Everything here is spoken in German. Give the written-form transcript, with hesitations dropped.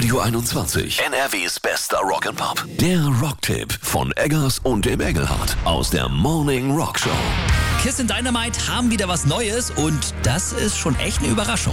Radio 21, NRWs bester Rock'n'Pop. Der Rocktipp von Eggers und dem Engelhardt aus der Morning Rock Show. Kiss and Dynamite haben wieder was Neues und das ist schon echt eine Überraschung.